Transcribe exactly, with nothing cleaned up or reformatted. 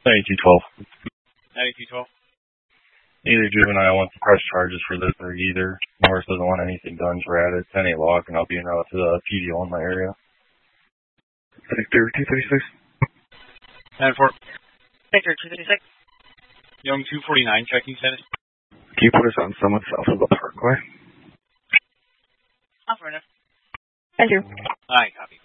ninety-two twelve. ninety-two twelve. Either juvenile wants to press charges for this or either. Norris doesn't want anything done for added. ten eight lock, and I'll be en route to the P D O in my area. Victor two thirty-six. nine four. Victor two thirty-six. Young two forty-nine, checking status. Can you put us on someone south of the Parkway? Affirmative. Thank you. Aye, copy.